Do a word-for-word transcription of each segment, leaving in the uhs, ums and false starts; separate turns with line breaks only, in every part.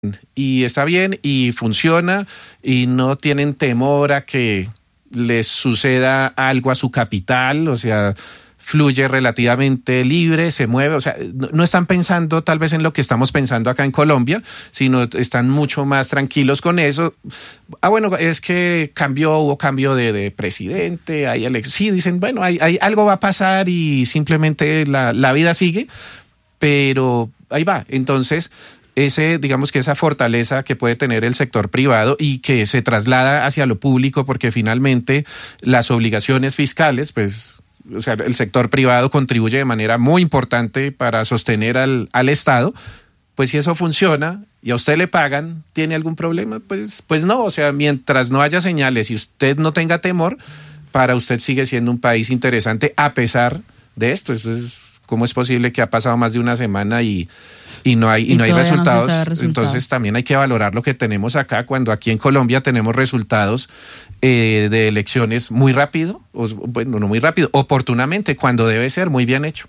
y está bien y funciona y no tienen temor a que les suceda algo a su capital, o sea, fluye relativamente libre, se mueve, o sea, no, no están pensando tal vez en lo que estamos pensando acá en Colombia, sino están mucho más tranquilos con eso. Ah, bueno, es que cambió, hubo cambio de, de presidente, hay elecciones, sí, dicen, bueno, hay, hay, algo va a pasar y simplemente la, la vida sigue, pero ahí va. Entonces, ese, digamos que esa fortaleza que puede tener el sector privado y que se traslada hacia lo público, porque finalmente las obligaciones fiscales, pues, o sea, el sector privado contribuye de manera muy importante para sostener al, al Estado. Pues si eso funciona y a usted le pagan, ¿tiene algún problema? Pues, pues no, o sea, mientras no haya señales y usted no tenga temor, para usted sigue siendo un país interesante a pesar de esto. Entonces, ¿cómo es posible que ha pasado más de una semana y y no hay y, y no hay resultados? No resultados. Entonces también hay que valorar lo que tenemos acá, cuando aquí en Colombia tenemos resultados eh, de elecciones muy rápido, o, bueno, no muy rápido, oportunamente, cuando debe ser muy bien hecho.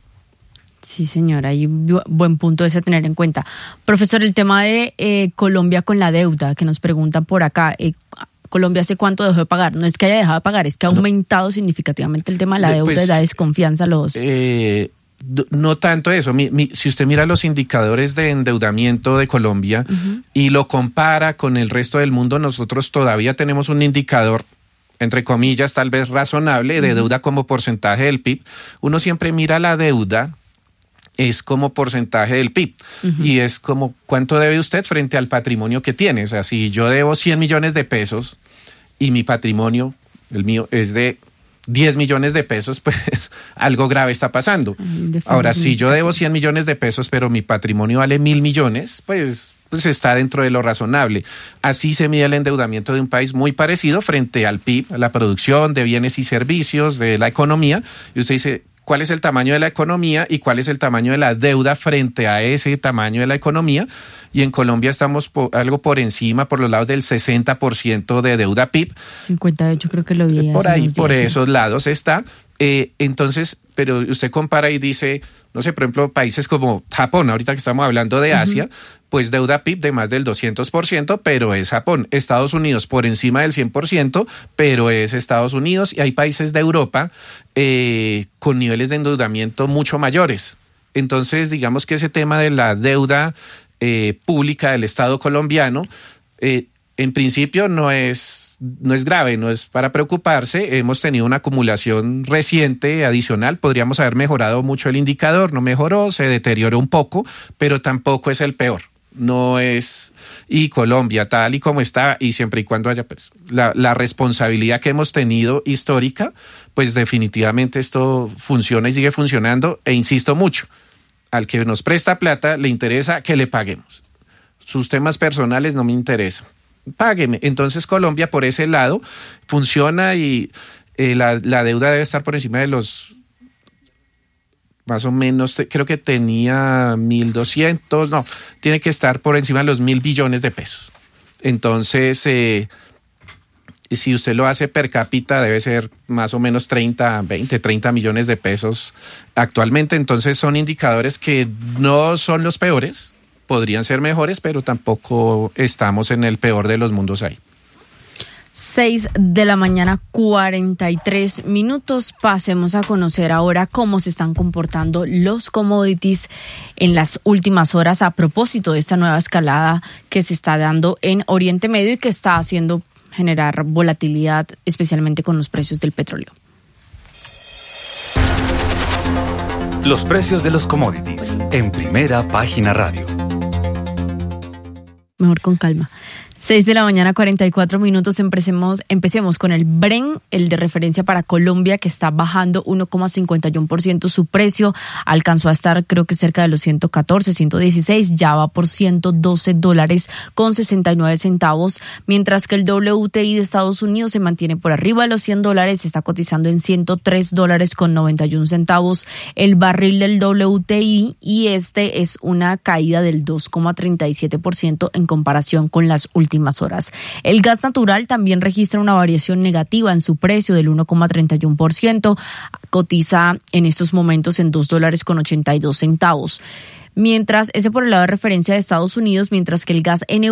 Sí, señora, hay un buen punto ese a tener en cuenta. Profesor, el tema de eh, Colombia con la deuda, que nos preguntan por acá, eh, Colombia ¿hace cuánto dejó de pagar? No es que haya dejado de pagar, es que ha aumentado no. significativamente el tema de la deuda pues, y da desconfianza a los...
Eh, No tanto eso. Mi, mi, si usted mira los indicadores de endeudamiento de Colombia uh-huh. y lo compara con el resto del mundo, nosotros todavía tenemos un indicador, entre comillas, tal vez razonable, de uh-huh. deuda como porcentaje del P I B. Uno siempre mira la deuda es como porcentaje del P I B uh-huh. y es como cuánto debe usted frente al patrimonio que tiene. O sea, si yo debo cien millones de pesos y mi patrimonio, el mío, es de diez millones de pesos, pues algo grave está pasando. Ahora, si yo debo cien millones de pesos, pero mi patrimonio vale mil millones, pues, pues está dentro de lo razonable. Así se mide el endeudamiento de un país, muy parecido frente al P I B, a la producción de bienes y servicios, de la economía. Y usted dice, ¿cuál es el tamaño de la economía y cuál es el tamaño de la deuda frente a ese tamaño de la economía? Y en Colombia estamos por, algo por encima, por los lados del sesenta por ciento de deuda P I B.
cincuenta y ocho creo que lo vi.
Por ahí, por esos lados está. Eh, entonces, pero usted compara y dice, no sé, por ejemplo, países como Japón, ahorita que estamos hablando de Asia, uh-huh. pues deuda P I B de más del doscientos por ciento, pero es Japón. Estados Unidos por encima del cien por ciento, pero es Estados Unidos. Y hay países de Europa eh, con niveles de endeudamiento mucho mayores. Entonces, digamos que ese tema de la deuda eh, pública del Estado colombiano, eh, en principio no es, no es grave, no es para preocuparse. Hemos tenido una acumulación reciente adicional, podríamos haber mejorado mucho el indicador, no mejoró, se deterioró un poco, pero tampoco es el peor. No es, y Colombia tal y como está, y siempre y cuando haya pues, la, la responsabilidad que hemos tenido histórica, pues definitivamente esto funciona y sigue funcionando, e insisto mucho, al que nos presta plata le interesa que le paguemos. Sus temas personales no me interesan. Págueme. Entonces Colombia por ese lado funciona y eh, la, la deuda debe estar por encima de los, más o menos, creo que tenía mil doscientos, no, tiene que estar por encima de los mil billones de pesos. Entonces, eh, si usted lo hace per cápita, debe ser más o menos treinta, veinte, treinta millones de pesos actualmente. Entonces son indicadores que no son los peores, podrían ser mejores, pero tampoco estamos en el peor de los mundos ahí.
seis de la mañana, cuarenta y tres minutos. Pasemos a conocer ahora cómo se están comportando los commodities en las últimas horas a propósito de esta nueva escalada que se está dando en Oriente Medio y que está haciendo generar volatilidad, especialmente con los precios del petróleo.
Los precios de los commodities en Primera Página Radio.
Mejor con calma. seis de la mañana, cuarenta y cuatro minutos. Empecemos, empecemos con el Bren, el de referencia para Colombia, que está bajando uno coma cincuenta y uno por ciento su precio. Alcanzó a estar, creo que cerca de los ciento catorce, ciento dieciséis. Ya va por ciento doce dólares con sesenta y nueve centavos. Mientras que el W T I de Estados Unidos se mantiene por arriba de los cien dólares. Está cotizando en ciento tres dólares con noventa y uno centavos. El barril del W T I, y este es una caída del dos coma treinta y siete por ciento en comparación con las últimas horas. El gas natural también registra una variación negativa en su precio del uno coma treinta y uno por ciento. Cotiza en estos momentos en dos dólares con ochenta y dos centavos. mientras ese por el lado de referencia de Estados Unidos, mientras que el gas en